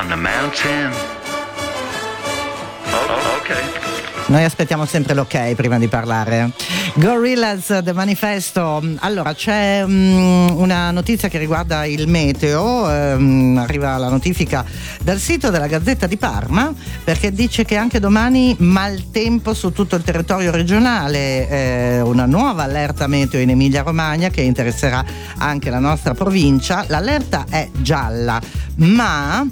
on the mountain. Oh, okay. Noi aspettiamo sempre l'ok prima di parlare. Gorillaz, The Manifesto. Allora, c'è una notizia che riguarda il meteo. Arriva la notifica dal sito della Gazzetta di Parma, perché dice che anche domani maltempo su tutto il territorio regionale. Una nuova allerta meteo in Emilia-Romagna che interesserà anche la nostra provincia. L'allerta è gialla, ma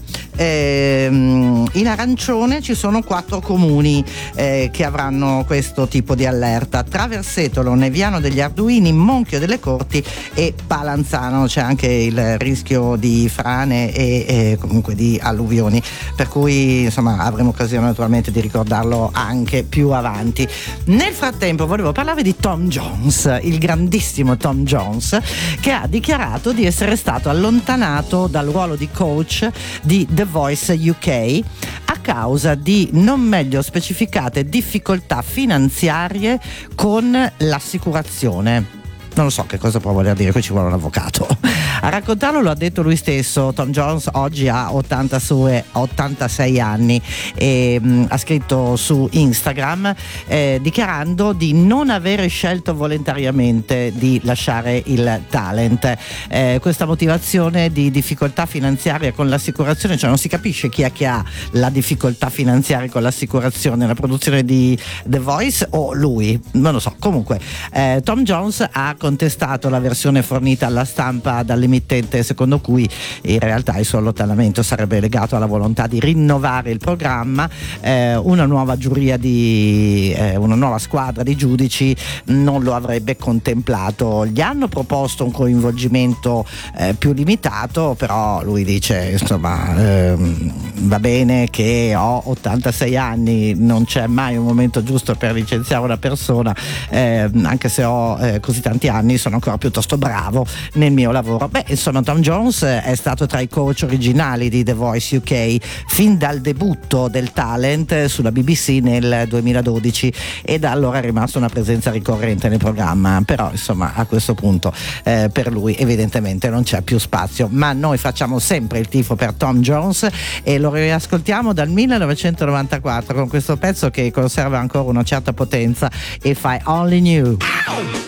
in arancione ci sono 4 comuni che avranno questo tipo di allerta: Traversetolo, Neviano degli Arduini, Monchio delle Corti e Palanzano. C'è anche il rischio di frane e comunque di alluvioni, per cui insomma avremo occasione naturalmente di ricordarlo anche più avanti. Nel frattempo volevo parlarvi di Tom Jones, il grandissimo Tom Jones, che ha dichiarato di essere stato allontanato dal ruolo di coach di The Voice UK a causa di non meglio specificate difficoltà finanziarie con l'assicurazione. Non lo so che cosa può voler dire, qui ci vuole un avvocato. A raccontarlo lo ha detto lui stesso. Tom Jones oggi ha 86 anni e ha scritto su Instagram dichiarando di non avere scelto volontariamente di lasciare il talent. Questa motivazione di difficoltà finanziaria con l'assicurazione, cioè non si capisce chi è che ha la difficoltà finanziaria con l'assicurazione, la produzione di The Voice o lui, non lo so. Comunque Tom Jones ha contestato la versione fornita alla stampa dall'emittente, secondo cui in realtà il suo allontanamento sarebbe legato alla volontà di rinnovare il programma. Una nuova giuria una nuova squadra di giudici non lo avrebbe contemplato. Gli hanno proposto un coinvolgimento più limitato, però lui dice insomma va bene che ho 86 anni, non c'è mai un momento giusto per licenziare una persona, anche se ho così tanti anni, sono ancora piuttosto bravo nel mio lavoro. Beh, insomma, Tom Jones è stato tra i coach originali di The Voice UK fin dal debutto del talent sulla BBC nel 2012 e da allora è rimasta una presenza ricorrente nel programma, però insomma a questo punto per lui evidentemente non c'è più spazio, ma noi facciamo sempre il tifo per Tom Jones e lo riascoltiamo dal 1994 con questo pezzo che conserva ancora una certa potenza, If I Only Knew.